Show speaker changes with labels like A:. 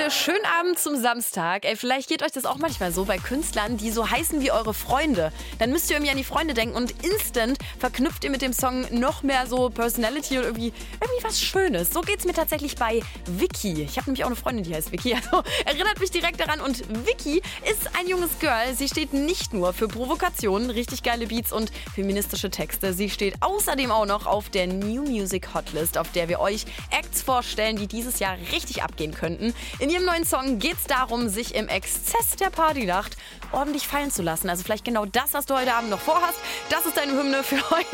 A: Freunde, schönen Abend zum Samstag. Vielleicht geht euch das auch manchmal so bei Künstlern, die so heißen wie eure Freunde. Dann müsst ihr irgendwie an die Freunde denken und instant verknüpft ihr mit dem Song noch mehr so Personality und irgendwie was Schönes. So geht's mir tatsächlich bei Vicky. Ich habe nämlich auch eine Freundin, die heißt Vicky. Also erinnert mich direkt daran. Und Vicky ist ein junges Girl. Sie steht nicht nur für Provokationen, richtig geile Beats und feministische Texte. Sie steht außerdem auch noch auf der New Music Hotlist, auf der wir euch Acts vorstellen, die dieses Jahr richtig abgehen könnten. In ihrem neuen Song geht es darum, sich im Exzess der Partynacht ordentlich fallen zu lassen. Also vielleicht genau das, was du heute Abend noch vorhast. Das ist deine Hymne für heute.